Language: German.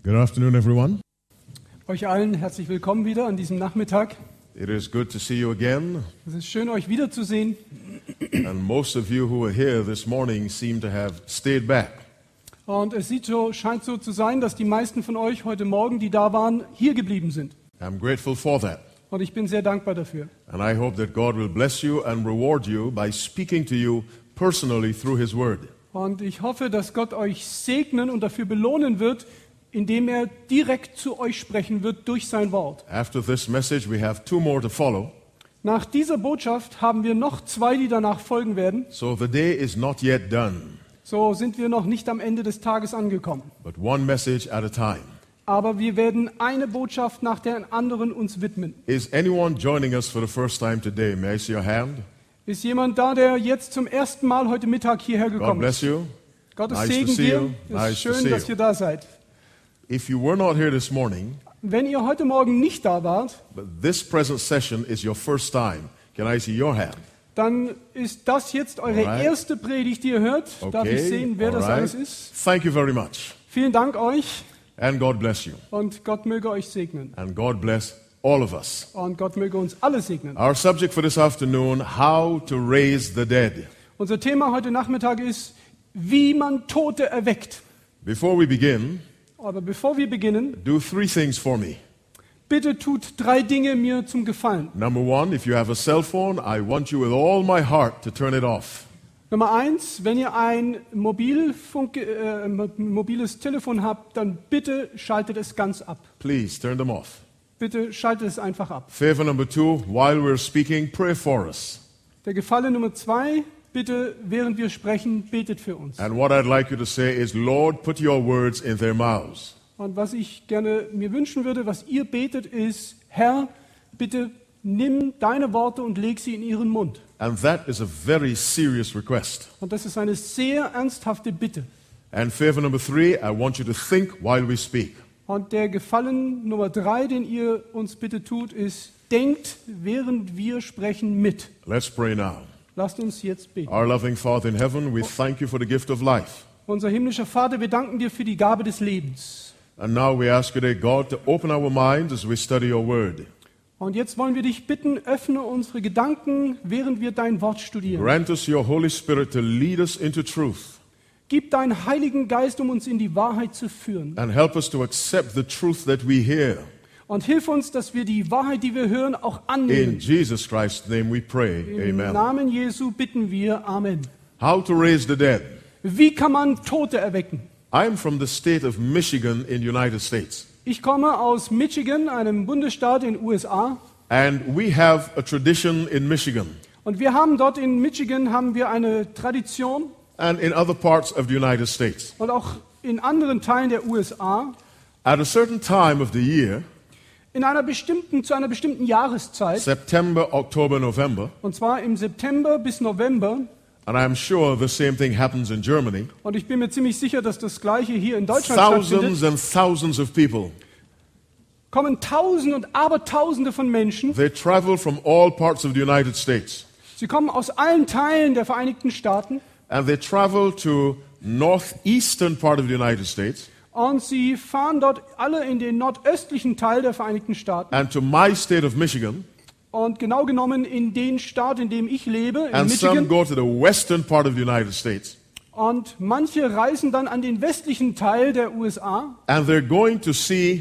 Good afternoon, everyone. Euch allen herzlich willkommen wieder an diesem Nachmittag. It is good to see you again. Es ist schön, euch wiederzusehen. And most of you who are here this morning seem to have stayed back. Und es scheint so zu sein, dass die meisten von euch heute Morgen, die da waren, hier geblieben sind. I'm grateful for that. Und ich bin sehr dankbar dafür. And I hope that God will bless you and reward you by speaking to you personally through His Word. Und ich hoffe, dass Gott euch segnen und dafür belohnen wird, indem er direkt zu euch sprechen wird durch sein Wort. After this message, we have two more to follow. Nach dieser Botschaft haben wir noch zwei, die danach folgen werden. So the day is not yet done, So sind wir noch nicht am Ende des Tages angekommen. but one message at a time. Aber wir werden eine Botschaft nach der anderen uns widmen. Is anyone joining us for the first time today? May I see your hand? Ist jemand da, der jetzt zum ersten Mal heute Mittag hierher God gekommen bless ist? you. Gottes Nice to Segen see you. dir. Es Nice ist to schön, see dass you. ihr da seid. If you were not here this morning, Wenn ihr heute Morgen nicht da wart, but this present session is your first time, can I see your hand? dann ist das jetzt eure Alright. erste Predigt, die ihr hört. Darf ich sehen, wer das alright. alles ist? Thank you very much. Vielen Dank euch And God bless you. und Gott möge euch segnen. And God bless all of us. Und Gott möge uns alle segnen. Our subject for this afternoon, how to raise the dead. Unser Thema heute Nachmittag ist, wie man Tote erweckt. Before we begin, Aber bevor wir beginnen, do three things for me. bitte tut 3 Dinge mir zum Gefallen. Number one, if you have a cell phone, I want you with all my heart to turn it off. Nummer 1, wenn ihr ein mobiles Telefon habt, dann bitte schaltet es ganz ab. Please turn them off. Bitte schaltet es einfach ab. Favor number two, while we're speaking, pray for us. Der Gefallen Nummer 2, bitte während wir sprechen, betet für uns. And what I'd like you to say is, Lord, put your words in their mouths. Und was ich gerne mir wünschen würde, was ihr betet, ist, Herr, bitte nimm deine Worte und leg sie in ihren Mund. And that is a very serious request. Und das ist eine sehr ernsthafte Bitte. And favor number three, I want you to think while we speak. Und der Gefallen Nummer 3, den ihr uns bitte tut, ist, denkt, während wir sprechen, mit. Let's pray now. Lasst uns jetzt beten. Our loving Father in heaven, we thank you for the gift of life. Unser himmlischer Vater, wir danken dir für die Gabe des Lebens. And now we ask you today, God, to open our minds as we study your word. Und jetzt wollen wir dich bitten, öffne unsere Gedanken, während wir dein Wort studieren. Grant us your Holy Spirit to lead us into truth Gib deinen Heiligen Geist, um uns in die Wahrheit zu führen. and help us to accept the truth that we hear. Und hilf uns, dass wir die Wahrheit, die wir hören, auch In annehmen. Jesus Christ's name we pray. Im Amen. Namen Jesu bitten wir. Amen. How to raise the dead. Wie kann man Tote erwecken? I'm from the state of Michigan in the United States. Ich komme aus Michigan, einem Bundesstaat in den USA. And we have a tradition in Michigan Und wir haben dort in Michigan eine Tradition and in other parts of the United States. und auch in anderen Teilen der USA. At a certain time of the year, Zu einer bestimmten Jahreszeit, September, October, November, und zwar im September bis November, and I'm sure the same thing happens in Germany, und ich bin mir ziemlich sicher, dass das Gleiche hier in Deutschland stattfindet, thousands and thousands of people, kommen Tausende und Abertausende von Menschen. they travel from all parts of the United States. Sie kommen aus allen Teilen der Vereinigten Staaten And they travel to northeastern part of the United States und sie fahren dort alle in den nordöstlichen Teil der Vereinigten Staaten and to my state of Michigan, und genau genommen in den Staat, in dem ich lebe, in and some Michigan. go to the western part of the United States. Und manche reisen dann an den westlichen Teil der USA And they're going to see